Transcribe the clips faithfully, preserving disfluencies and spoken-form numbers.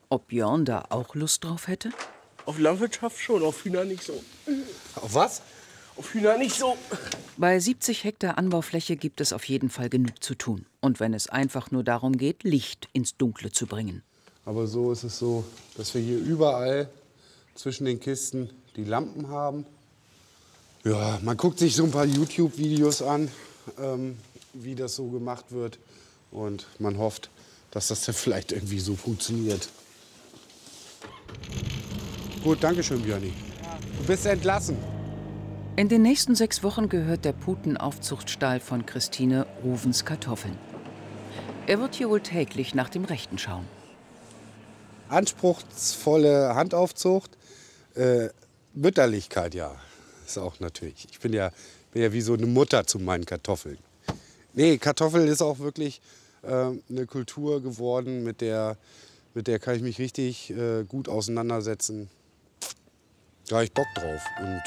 Ob Björn da auch Lust drauf hätte? Auf Landwirtschaft schon, auf Hühner nicht so. Auf was? Auf Hühner nicht so. Bei siebzig Hektar Anbaufläche gibt es auf jeden Fall genug zu tun. Und wenn es einfach nur darum geht, Licht ins Dunkle zu bringen. Aber so ist es so, dass wir hier überall zwischen den Kisten die Lampen haben. Ja, man guckt sich so ein paar YouTube-Videos an, ähm, wie das so gemacht wird. Und man hofft, dass das dann vielleicht irgendwie so funktioniert. Gut, danke schön, Björni. Du bist entlassen. In den nächsten sechs Wochen gehört der Putenaufzuchtstall von Christine Ruvens Kartoffeln. Er wird hier wohl täglich nach dem Rechten schauen. Anspruchsvolle Handaufzucht, äh, Mütterlichkeit, ja, ist auch natürlich. Ich bin ja, bin ja wie so eine Mutter zu meinen Kartoffeln. Nee, Kartoffel ist auch wirklich äh, eine Kultur geworden, mit der, mit der kann ich mich richtig äh, gut auseinandersetzen. Da habe ich Bock drauf und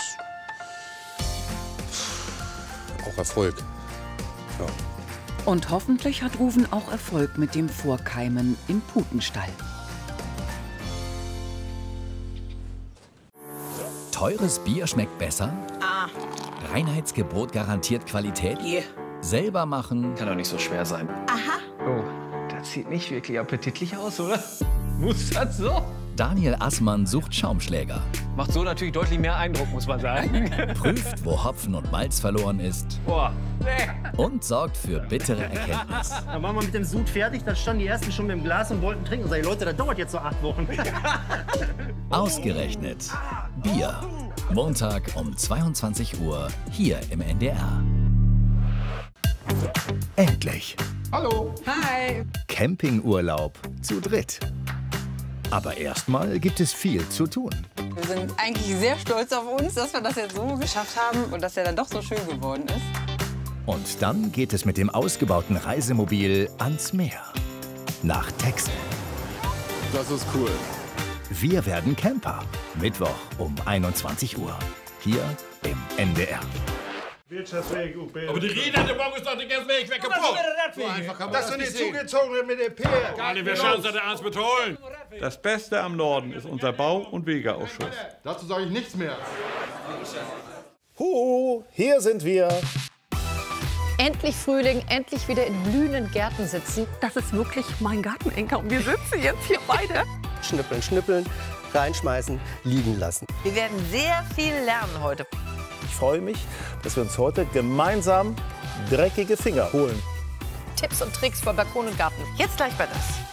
auch Erfolg. Ja. Und hoffentlich hat Ruven auch Erfolg mit dem Vorkeimen im Putenstall. Teures Bier schmeckt besser? Ah. Reinheitsgebot garantiert Qualität? Yeah. Selber machen? Kann doch nicht so schwer sein. Aha. Oh, das sieht nicht wirklich appetitlich aus, oder? Muss das so? Daniel Assmann sucht Schaumschläger. Macht so natürlich deutlich mehr Eindruck, muss man sagen. Prüft, wo Hopfen und Malz verloren ist. Boah, nee. Und sorgt für bittere Erkenntnis. Dann waren wir mit dem Sud fertig, dann standen die ersten schon mit dem Glas und wollten trinken. Und sag ich, Leute, das dauert jetzt so acht Wochen. Ausgerechnet. Bier. Montag um zweiundzwanzig Uhr hier im N D R. Endlich. Hallo. Hi. Campingurlaub zu dritt. Aber erstmal gibt es viel zu tun. Wir sind eigentlich sehr stolz auf uns, dass wir das jetzt so geschafft haben und dass er dann doch so schön geworden ist. Und dann geht es mit dem ausgebauten Reisemobil ans Meer. Nach Texel. Das ist cool. Wir werden Camper. Mittwoch um einundzwanzig Uhr. Hier im N D R. Aber die Räder, der Wagen ist doch nicht erst weg, weg kaputt. Das sind die zugezogenen mit dem Peer. Alle, wir schauen, dass der Arzt mit holen. Das Beste am Norden ist unser Bau- und Wegeausschuss. Dazu sage ich nichts mehr. Huhu, hier sind wir. Endlich Frühling, endlich wieder in blühenden Gärten sitzen. Das ist wirklich mein Gartenenker und wir sitzen jetzt hier beide. Schnippeln, schnippeln, reinschmeißen, liegen lassen. Wir werden sehr viel lernen heute. Ich freue mich, dass wir uns heute gemeinsam dreckige Finger holen. Tipps und Tricks für Balkon und Garten. Jetzt gleich bei das.